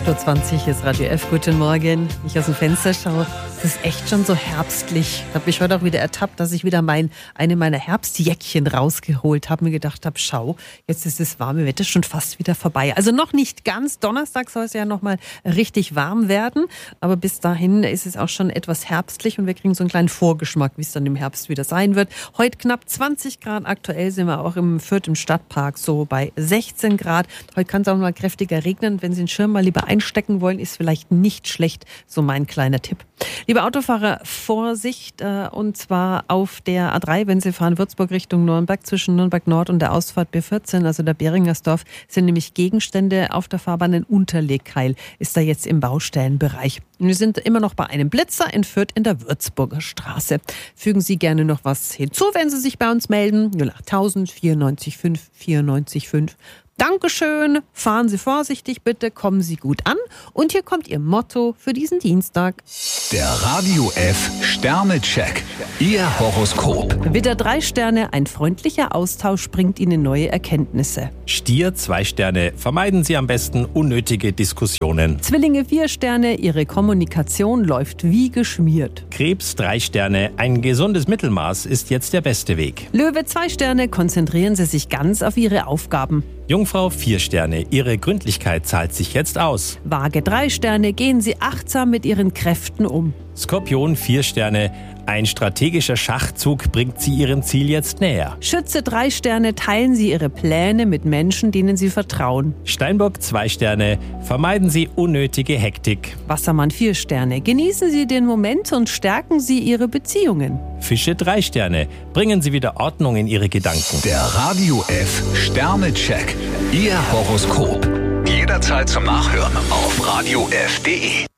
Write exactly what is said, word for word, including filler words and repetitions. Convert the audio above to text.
acht Uhr zwanzig ist Radio F. Guten Morgen. Wenn ich aus dem Fenster schaue, es ist echt schon so herbstlich. Ich habe mich heute auch wieder ertappt, dass ich wieder mein, eine meiner Herbstjäckchen rausgeholt habe. Mir gedacht habe, schau, jetzt ist das warme Wetter schon fast wieder vorbei. Also noch nicht ganz. Donnerstag soll es ja noch mal richtig warm werden. Aber bis dahin ist es auch schon etwas herbstlich und wir kriegen so einen kleinen Vorgeschmack, wie es dann im Herbst wieder sein wird. Heute knapp zwanzig Grad. Aktuell sind wir auch im Fürth im Stadtpark so bei sechzehn Grad. Heute kann es auch mal kräftiger regnen. Wenn Sie den Schirm mal lieber einstecken wollen, ist vielleicht nicht schlecht. So mein kleiner Tipp. Liebe Autofahrer, Vorsicht, äh, und zwar auf der A drei, wenn Sie fahren Würzburg Richtung Nürnberg, zwischen Nürnberg Nord und der Ausfahrt B vierzehn, also der Beringersdorf, sind nämlich Gegenstände auf der Fahrbahn. Ein Unterlegkeil ist da jetzt im Baustellenbereich. Und wir sind immer noch bei einem Blitzer in Fürth in der Würzburger Straße. Fügen Sie gerne noch was hinzu, wenn Sie sich bei uns melden. null acht tausend vierundneunzig fünf vierundneunzig fünf. Dankeschön, fahren Sie vorsichtig bitte, kommen Sie gut an. Und hier kommt Ihr Motto für diesen Dienstag. Der Radio F Sternecheck. Ihr Horoskop. Widder drei Sterne, ein freundlicher Austausch bringt Ihnen neue Erkenntnisse. Stier zwei Sterne, vermeiden Sie am besten unnötige Diskussionen. Zwillinge vier Sterne, Ihre Kommunikation läuft wie geschmiert. Krebs drei Sterne, ein gesundes Mittelmaß ist jetzt der beste Weg. Löwe zwei Sterne, konzentrieren Sie sich ganz auf Ihre Aufgaben. Jungfrau vier Sterne, Ihre Gründlichkeit zahlt sich jetzt aus. Waage drei Sterne, gehen Sie achtsam mit Ihren Kräften um. Skorpion vier Sterne, ein strategischer Schachzug bringt Sie Ihrem Ziel jetzt näher. Schütze drei Sterne, teilen Sie Ihre Pläne mit Menschen, denen Sie vertrauen. Steinbock zwei Sterne, vermeiden Sie unnötige Hektik. Wassermann vier Sterne, genießen Sie den Moment und stärken Sie Ihre Beziehungen. Fische drei Sterne, bringen Sie wieder Ordnung in Ihre Gedanken. Der Radio F Sternecheck. Ihr Horoskop. Jederzeit zum Nachhören auf radio f punkt de.